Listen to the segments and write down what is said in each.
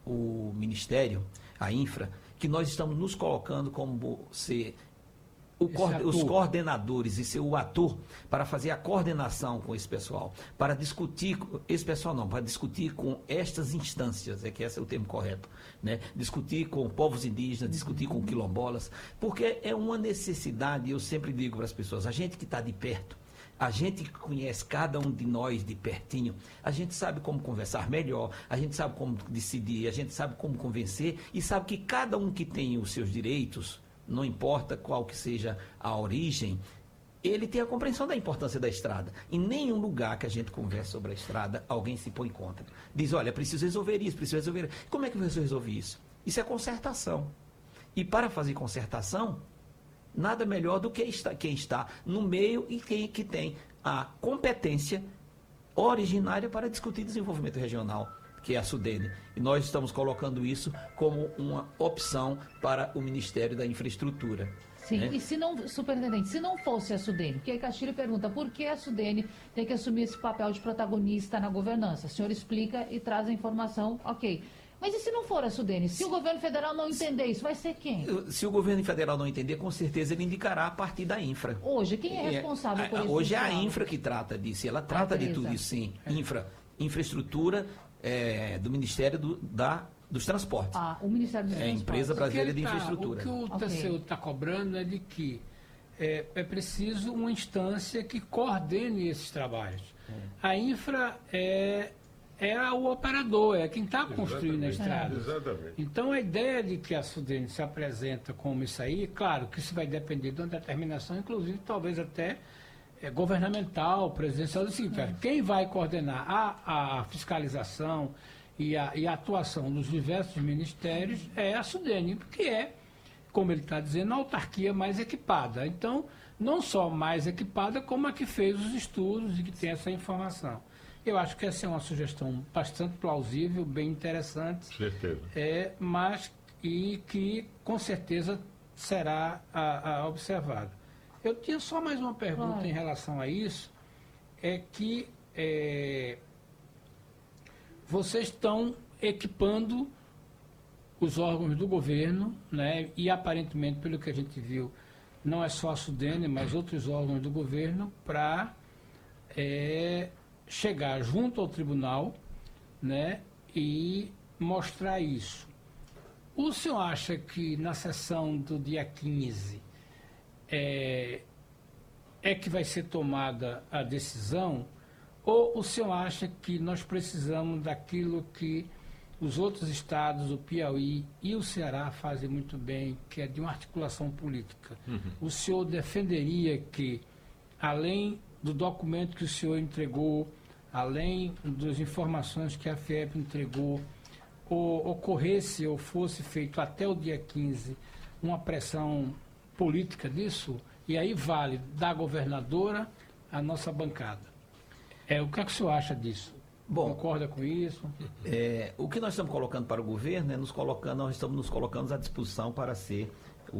o Ministério, a Infra, que nós estamos nos colocando como ser os coordenadores e ser o ator para fazer a coordenação com esse pessoal, para discutir, esse pessoal não, para discutir com estas instâncias, que esse é o termo correto, né? Discutir com povos indígenas, discutir com quilombolas, porque é uma necessidade, eu sempre digo para as pessoas, a gente que está de perto, a gente que conhece cada um de nós de pertinho, a gente sabe como conversar melhor, a gente sabe como decidir, a gente sabe como convencer e sabe que cada um que tem os seus direitos, não importa qual que seja a origem, ele tem a compreensão da importância da estrada. Em nenhum lugar que a gente conversa sobre a estrada, alguém se põe contra. Diz, olha, preciso resolver isso, preciso resolver isso. Como é que eu resolver isso? Isso é concertação. E para fazer concertação, nada melhor do que quem está no meio e quem que tem a competência originária para discutir desenvolvimento regional, que é a SUDENE. E nós estamos colocando isso como uma opção para o Ministério da Infraestrutura. Sim, né? E se não, superintendente, se não fosse a SUDENE, porque Castilho pergunta por que a SUDENE tem que assumir esse papel de protagonista na governança? O senhor explica e traz a informação, ok. Mas e se não for a SUDENE? Se o governo federal não entender isso, vai ser quem? Se o governo federal não entender, com certeza ele indicará a partir da Infra. Hoje, quem é responsável por isso? Hoje é a Infra que trata disso, ela trata de tudo isso, sim. Infraestrutura do Ministério dos Transportes. O Ministério dos Transportes. Empresa Brasileira de Infraestrutura. O que o TCU está cobrando é de que é preciso uma instância que coordene esses trabalhos. A Infra é o operador, é quem está construindo a estrada. Exatamente. Então, a ideia de que a SUDENE se apresenta como isso aí, claro que isso vai depender de uma determinação, inclusive, talvez até governamental, presidencial, do seguinte, quem vai coordenar a fiscalização e a atuação dos diversos ministérios é a SUDENE, porque é, como ele está dizendo, a autarquia mais equipada. Então, não só mais equipada, como a que fez os estudos e que tem essa informação. Eu acho que essa é uma sugestão bastante plausível, bem interessante. Certeza. Mas que com certeza será observada. Eu tinha só mais uma pergunta em relação a isso, vocês estão equipando os órgãos do governo, né? E aparentemente, pelo que a gente viu, não é só a SUDENE, mas outros órgãos do governo, para chegar junto ao tribunal, né, e mostrar isso. O senhor acha que na sessão do dia 15 é que vai ser tomada a decisão, ou o senhor acha que nós precisamos daquilo que os outros estados, o Piauí e o Ceará fazem muito bem, que é de uma articulação política? O senhor defenderia que, além do documento que o senhor entregou, além das informações que a FIEP entregou, ocorresse ou fosse feito até o dia 15 uma pressão política disso? E aí vale da governadora a nossa bancada. O que é que o senhor acha disso? Bom, concorda com isso? O que nós estamos colocando para o governo, nós estamos nos colocando à disposição para ser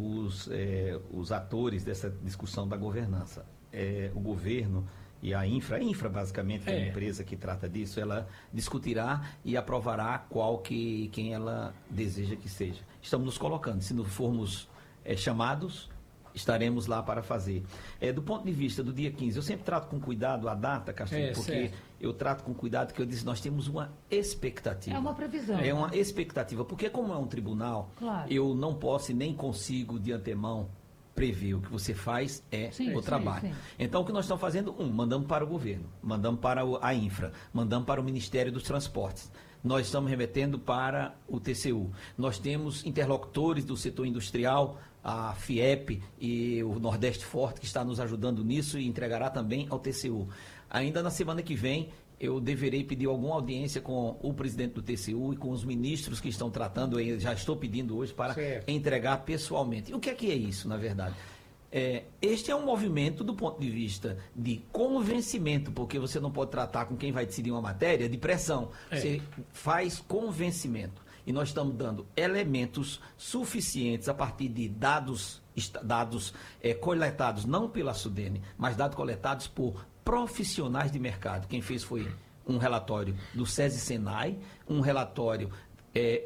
os atores dessa discussão da governança. O governo e a Infra basicamente, que é a empresa que trata disso, ela discutirá e aprovará quem ela deseja que seja. Estamos nos colocando, se não formos chamados, estaremos lá para fazer. Do ponto de vista do dia 15, eu sempre trato com cuidado a data, Castilho, porque certo. Eu trato com cuidado que eu disse, nós temos uma expectativa. É uma previsão. É uma expectativa, porque como é um tribunal, claro, eu não posso e nem consigo de antemão prever. O que você faz o trabalho. Sim. Então, o que nós estamos fazendo? Mandamos para o governo, mandamos para a Infra, mandamos para o Ministério dos Transportes. Nós estamos remetendo para o TCU. Nós temos interlocutores do setor industrial, a FIEP e o Nordeste Forte, que está nos ajudando nisso e entregará também ao TCU. Ainda na semana que vem, eu deverei pedir alguma audiência com o presidente do TCU e com os ministros que estão tratando, já estou pedindo hoje para entregar pessoalmente. O que é isso, na verdade? Este é um movimento do ponto de vista de convencimento, porque você não pode tratar com quem vai decidir uma matéria de pressão. Você faz convencimento. E nós estamos dando elementos suficientes a partir de dados coletados, não pela SUDENE, mas dados coletados por profissionais de mercado. Quem fez foi um relatório do SESI Senai, um relatório